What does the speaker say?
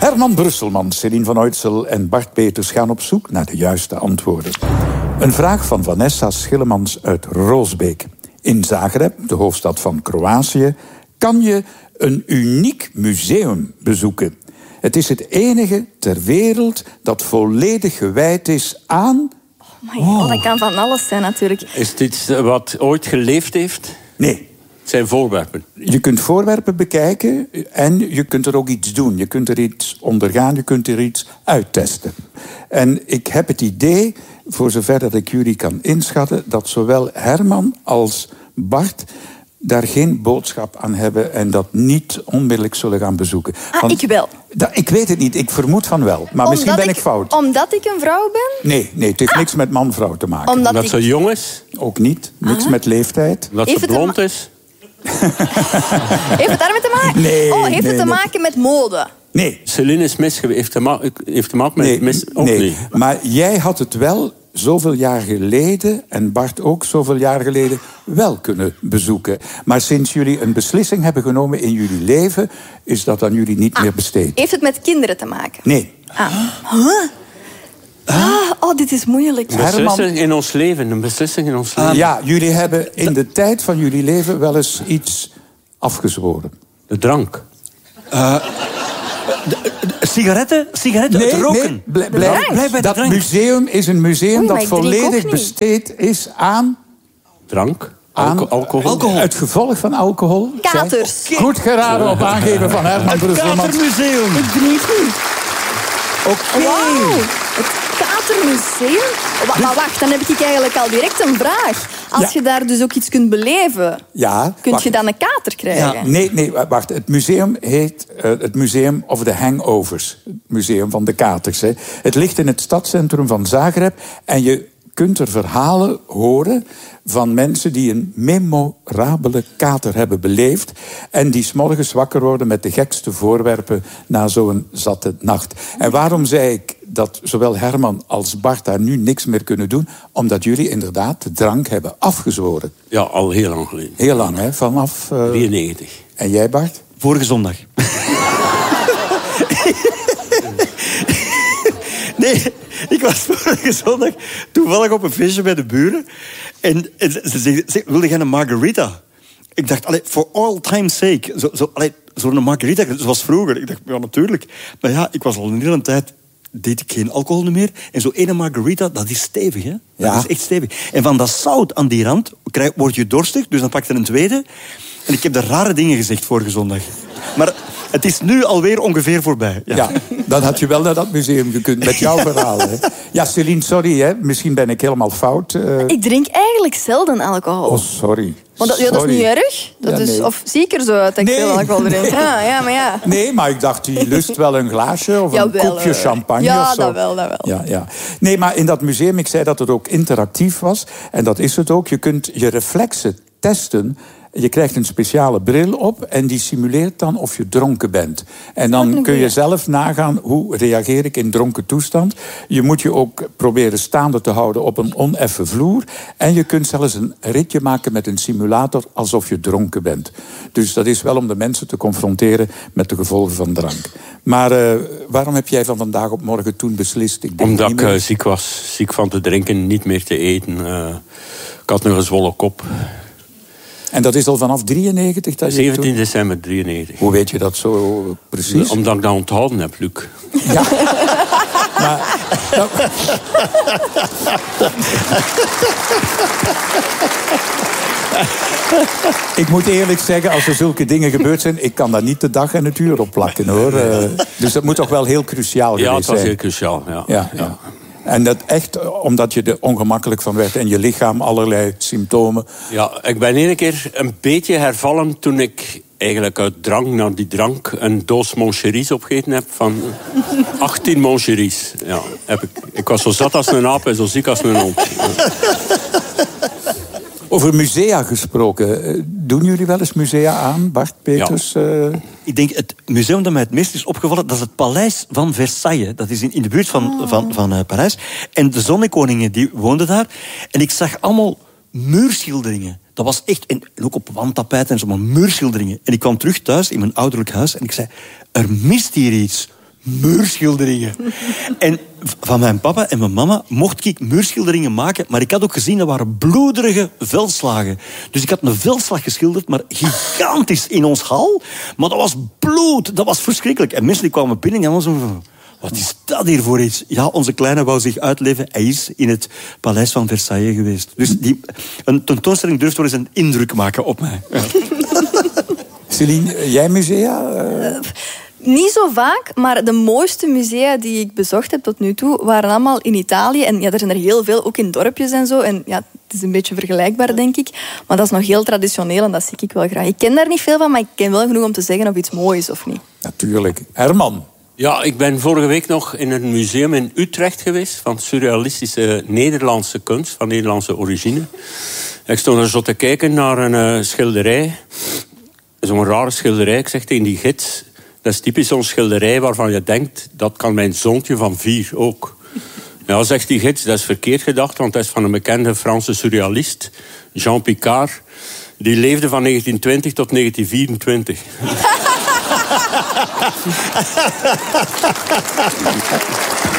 Herman Brusselmans, Céline van Uytsel en Bart Peters gaan op zoek naar de juiste antwoorden. Een vraag van Vanessa Schillemans uit Roosbeek. In Zagreb, de hoofdstad van Kroatië, kan je een uniek museum bezoeken. Het is het enige ter wereld dat volledig gewijd is aan... Oh my god, dat kan van alles zijn natuurlijk. Is het iets wat ooit geleefd heeft? Nee. Het zijn voorwerpen. Je kunt voorwerpen bekijken en je kunt er ook iets doen. Je kunt er iets ondergaan, je kunt er iets uittesten. En ik heb het idee, voor zover dat ik jullie kan inschatten, dat zowel Herman als Bart daar geen boodschap aan hebben en dat niet onmiddellijk zullen gaan bezoeken. Ik wel. Ik weet het niet, ik vermoed van wel. Maar misschien ben ik fout. Omdat ik een vrouw ben? Nee, het heeft niks met man-vrouw te maken. Omdat ze jong is? Ook niet, niks met leeftijd. Omdat ze blond is? Heeft het daarmee te maken? Nee. Heeft het te maken met mode? Nee. Céline is mis geweest. Heeft te maken met mis? Ook niet. Maar jij had het wel zoveel jaar geleden, en Bart ook zoveel jaar geleden, wel kunnen bezoeken. Maar sinds jullie een beslissing hebben genomen in jullie leven, is dat aan jullie niet meer besteed. Heeft het met kinderen te maken? Nee. Dit is moeilijk. Een beslissing in ons leven. Ja, jullie hebben in de tijd van jullie leven wel eens iets afgezworen. De drank. Sigaretten, het roken. Blijf bij dat drank. Museum is een museum dat volledig besteed is aan... Drank. Aan alcohol. Het gevolg van alcohol. Katers. Goed geraden op aangeven van Herman Brusselmans. Het Katermuseum. Ik drink niet. Oké. Wow. Het Katermuseum? Maar wacht, dan heb ik eigenlijk al direct een vraag. Als je daar dus ook iets kunt beleven, kun je dan een kater krijgen? Ja, nee, wacht. Het museum heet het Museum of the Hangovers. Het museum van de katers. Hè. Het ligt in het stadscentrum van Zagreb. En je kunt er verhalen horen van mensen die een memorabele kater hebben beleefd en die 's morgens wakker worden met de gekste voorwerpen na zo'n zatte nacht. En waarom zei ik dat zowel Herman als Bart daar nu niks meer kunnen doen? Omdat jullie inderdaad de drank hebben afgezworen. Ja, al heel lang geleden. Heel lang, hè? Vanaf... 93. En jij, Bart? Vorige zondag. Nee, ik was vorige zondag toevallig op een feestje bij de buren. En ze zei, wilde jij een margarita? Ik dacht, for all time's sake. Zo'n margarita, zoals vroeger. Ik dacht, ja, natuurlijk. Maar ja, ik was al een hele tijd... deed ik geen alcohol meer. En zo'n ene margarita, dat is stevig, hè? Dat is echt stevig. En van dat zout aan die rand word je dorstig, dus dan pak je een tweede. En ik heb daar rare dingen gezegd vorige zondag. Maar het is nu alweer ongeveer voorbij. Ja, dan had je wel naar dat museum gekund met jouw verhalen. Hè? Ja, Céline, sorry, hè? Misschien ben ik helemaal fout. Ik drink eigenlijk zelden alcohol. Oh, sorry. Want dat is niet erg. Nee. Of zie ik er zo uit dat ik veel alcohol drink? Nee. Ja. Nee, maar ik dacht, die lust wel een glaasje of een koekje champagne of zo. Dat wel. Ja. Nee, maar in dat museum, ik zei dat het ook interactief was. En dat is het ook. Je kunt je reflexen testen. Je krijgt een speciale bril op en die simuleert dan of je dronken bent. En dan kun je zelf nagaan hoe reageer ik in dronken toestand. Je moet je ook proberen staande te houden op een oneffen vloer. En je kunt zelfs een ritje maken met een simulator alsof je dronken bent. Dus dat is wel om de mensen te confronteren met de gevolgen van drank. Maar waarom heb jij van vandaag op morgen toen beslist? Omdat ik ziek was. Ziek van te drinken, niet meer te eten. Ik had een gezwollen kop. En dat is al vanaf 93? Dat 17 december 93. Hoe weet je dat zo precies? Omdat ik dat onthouden heb, Luc. Ja. Maar... Ik moet eerlijk zeggen, als er zulke dingen gebeurd zijn... ik kan daar niet de dag en het uur op plakken, hoor. Dus dat moet toch wel heel cruciaal geweest zijn? Ja, het was heel cruciaal, ja. En dat echt omdat je er ongemakkelijk van werd... en je lichaam allerlei symptomen. Ja, ik ben één keer een beetje hervallen... toen ik eigenlijk uit drank naar die drank... een doos Moncheries opgegeten heb van 18 Moncheries. Ja, ik was zo zat als een aap en zo ziek als een hond. Ja. Over musea gesproken. Doen jullie wel eens musea aan, Bart Peters? Ja. Ik denk, het museum dat mij het meest is opgevallen... dat is het Paleis van Versailles. Dat is in de buurt van Parijs. En de zonnekoningen die woonden daar. En ik zag allemaal muurschilderingen. Dat was echt... En ook op wandtapijten en zo, maar muurschilderingen. En ik kwam terug thuis in mijn ouderlijk huis... en ik zei, er mist hier iets. muurschilderingen. En van mijn papa en mijn mama mocht ik muurschilderingen maken, maar ik had ook gezien, dat waren bloederige veldslagen. Dus ik had een veldslag geschilderd, maar gigantisch in ons hal. Maar dat was bloed, dat was verschrikkelijk. En mensen die kwamen binnen en hadden zo... Wat is dat hier voor iets? Ja, onze kleine wou zich uitleven. Hij is in het paleis van Versailles geweest. Dus een tentoonstelling durft wel eens een indruk maken op mij. Ja. Céline, jij musea? Niet zo vaak, maar de mooiste musea die ik bezocht heb tot nu toe waren allemaal in Italië. En ja, er zijn er heel veel, ook in dorpjes en zo. En ja, het is een beetje vergelijkbaar, denk ik. Maar dat is nog heel traditioneel en dat zie ik wel graag. Ik ken daar niet veel van, maar ik ken wel genoeg om te zeggen of iets mooi is of niet. Natuurlijk. Herman? Ja, ik ben vorige week nog in een museum in Utrecht geweest van surrealistische Nederlandse kunst, van Nederlandse origine. Ik stond er zo te kijken naar een schilderij. Zo'n rare schilderij. Ik zeg tegen die gids, dat is typisch zo'n schilderij waarvan je denkt, dat kan mijn zoontje van 4 ook. Ja, zegt die gids, dat is verkeerd gedacht, want dat is van een bekende Franse surrealist, Jean Picard. Die leefde van 1920 tot 1924.